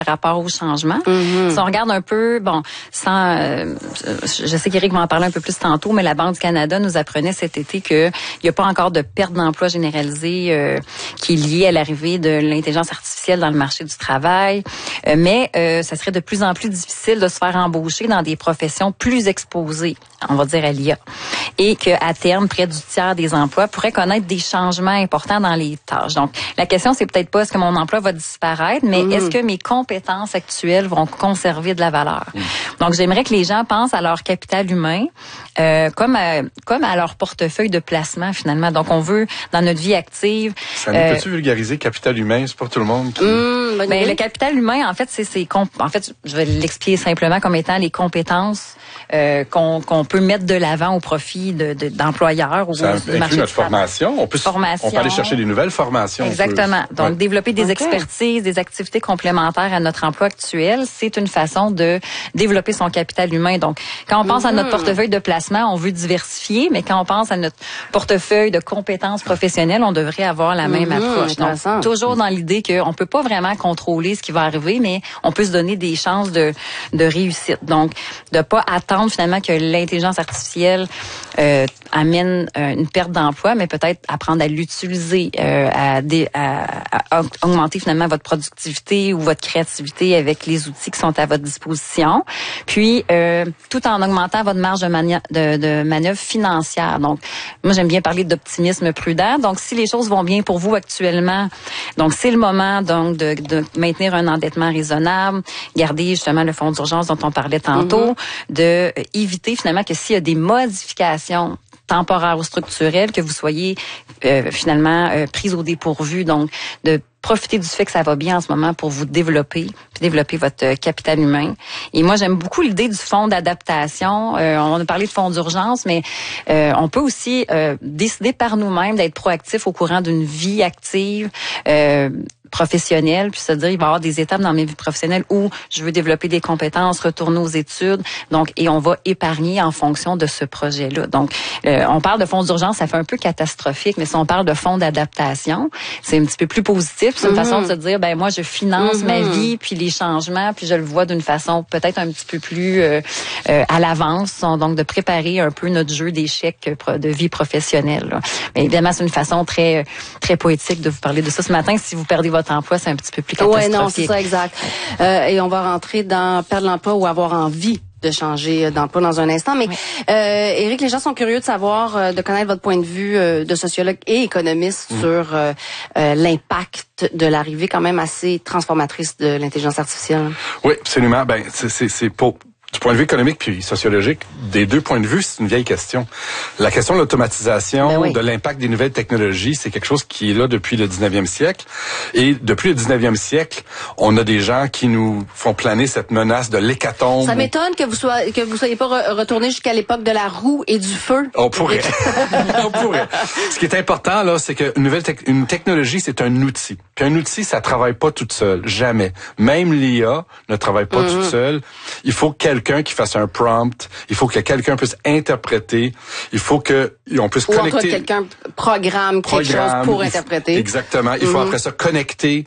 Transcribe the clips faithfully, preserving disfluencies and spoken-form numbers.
rapport au changement. Mm-hmm. Si on regarde un peu, bon, sans, euh, je sais qu'Éric va en parler un peu plus tantôt, mais la Banque du Canada nous apprenait cet été que il n'y a pas encore de perte d'emploi généralisée euh, qui est liée à l'arrivée de l'intelligence artificielle dans le marché du travail, euh, mais euh, ça serait de plus en plus difficile de se faire embaucher dans des professions plus exposées, on va dire à l'I A, et qu'à terme, près du tiers des emplois pourraient connaître des changements importants dans les tâches. Donc, la question, c'est peut-être pas est-ce que mon emploi va disparaître, mais mm-hmm. est-ce que mes compétences compétences actuelles vont conserver de la valeur. Mmh. Donc, j'aimerais que les gens pensent à leur capital humain euh, comme à, comme à leur portefeuille de placement, finalement. Donc, on veut, dans notre vie active... Ça euh, peux-tu vulgariser capital humain? C'est pas tout le monde qui... Mmh, ben, le capital humain, en fait, c'est... c'est en fait, je vais l'expliquer simplement comme étant les compétences euh, qu'on, qu'on peut mettre de l'avant au profit de, de, d'employeurs. Ou ça inclut notre formation. On peut, formation. On peut aller chercher des nouvelles formations. Exactement. Donc, ouais. développer des okay. expertises, des activités complémentaires à notre emploi actuel, c'est une façon de développer son capital humain. Donc, quand on pense mm-hmm. à notre portefeuille de placement, on veut diversifier, mais quand on pense à notre portefeuille de compétences professionnelles, on devrait avoir la même mm-hmm. approche. Donc, toujours dans l'idée qu'on peut pas vraiment contrôler ce qui va arriver, mais on peut se donner des chances de, de réussite. Donc, de pas attendre finalement que l'intelligence artificielle euh, amène euh, une perte d'emploi, mais peut-être apprendre à l'utiliser, euh, à, dé, à, à augmenter finalement votre productivité ou votre créativité avec les outils qui sont à votre disposition, puis euh, tout en augmentant votre marge de, mania- de, de manœuvre financière. Donc, moi, j'aime bien parler d'optimisme prudent. Donc, si les choses vont bien pour vous actuellement, donc c'est le moment donc de, de maintenir un endettement raisonnable, garder justement le fonds d'urgence dont on parlait tantôt, mm-hmm. de euh, éviter finalement que s'il y a des modifications temporaires ou structurelles, que vous soyez euh, finalement euh, pris au dépourvu, donc de profiter du fait que ça va bien en ce moment pour vous développer, puis développer votre euh, capital humain. Et moi, j'aime beaucoup l'idée du fonds d'adaptation. Euh, on a parlé de fonds d'urgence, mais euh, on peut aussi euh, décider par nous-mêmes d'être proactif au courant d'une vie active, euh, professionnelle, puis se dire il va y avoir des étapes dans mes vies professionnelles où je veux développer des compétences, retourner aux études, donc et on va épargner en fonction de ce projet-là. Donc, euh, on parle de fonds d'urgence, ça fait un peu catastrophique, mais si on parle de fonds d'adaptation, c'est un petit peu plus positif. C'est une mm-hmm. façon de se dire ben moi je finance mm-hmm. ma vie, puis les changements, puis je le vois d'une façon peut-être un petit peu plus euh, euh, à l'avance, donc de préparer un peu notre jeu d'échecs de vie professionnelle. Là. Mais évidemment, c'est une façon très très poétique de vous parler de ça ce matin. Si vous perdez votre emploi, c'est un petit peu plus catastrophique. Ouais, non, c'est ça, exact. Euh, et on va rentrer dans perdre l'emploi ou avoir envie de changer d'emploi dans un instant. Mais, oui. euh, Éric, les gens sont curieux de savoir, euh, de connaître votre point de vue euh, de sociologue et économiste mmh. sur euh, euh, l'impact de l'arrivée quand même assez transformatrice de l'intelligence artificielle. Oui, absolument. Ben, c'est, c'est, c'est pour... Du point de vue économique puis sociologique, des deux points de vue, c'est une vieille question. La question de l'automatisation, ben oui. de l'impact des nouvelles technologies, c'est quelque chose qui est là depuis le dix-neuvième siècle. Et depuis le dix-neuvième siècle, on a des gens qui nous font planer cette menace de l'hécatombe. Ça m'étonne que vous soyez que vous soyez pas re- retourné jusqu'à l'époque de la roue et du feu. On pourrait. on pourrait. Ce qui est important là, c'est que une nouvelle te- une technologie, c'est un outil. Puis un outil, ça travaille pas toute seule, jamais. Même l'I A ne travaille pas mm-hmm. toute seule. Il faut quelqu'un quelqu'un qui fasse un prompt, il faut que quelqu'un puisse interpréter, il faut que on puisse Ou connecter. Ou quelqu'un programme quelque programme, chose pour interpréter. Exactement. Il faut mm-hmm. après ça connecter.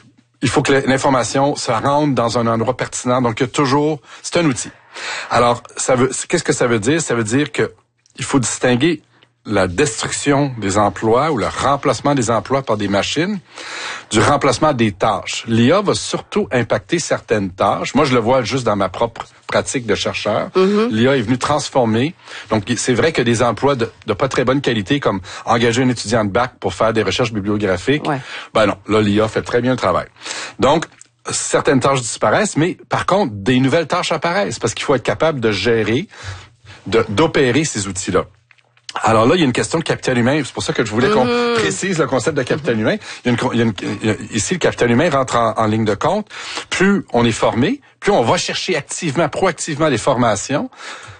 Il faut que l'information se rende dans un endroit pertinent. Donc il y a toujours, c'est un outil. Alors ça veut, qu'est-ce que ça veut dire Ça veut dire que il faut distinguer la destruction des emplois ou le remplacement des emplois par des machines du remplacement des tâches. L'I A va surtout impacter certaines tâches. Moi, je le vois juste dans ma propre pratique de chercheur. Mm-hmm. L'I A est venue transformer. Donc, c'est vrai que des emplois de, de pas très bonne qualité, comme engager un étudiant de bac pour faire des recherches bibliographiques, ouais. ben non, là, l'I A fait très bien le travail. Donc, certaines tâches disparaissent, mais par contre, des nouvelles tâches apparaissent parce qu'il faut être capable de gérer, de, d'opérer ces outils-là. Alors là, il y a une question de capital humain. C'est pour ça que je voulais qu'on mmh. précise le concept de capital mmh. humain. Il y a une, il y a une, il y a, ici, le capital humain rentre en, en ligne de compte. Plus on est formé, plus on va chercher activement, proactivement les formations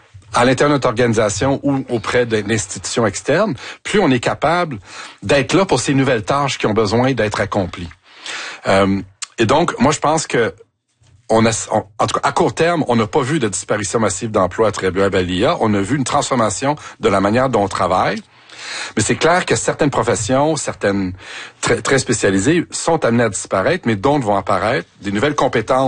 à l'intérieur de notre organisation ou auprès de l'institution externe, plus on est capable d'être là pour ces nouvelles tâches qui ont besoin d'être accomplies. Euh, et donc, moi, je pense que On a, on, en tout cas, à court terme, on n'a pas vu de disparition massive d'emplois attribuables à l'I A. On a vu une transformation de la manière dont on travaille. Mais c'est clair que certaines professions, certaines très, très spécialisées, sont amenées à disparaître, mais d'autres vont apparaître. Des nouvelles compétences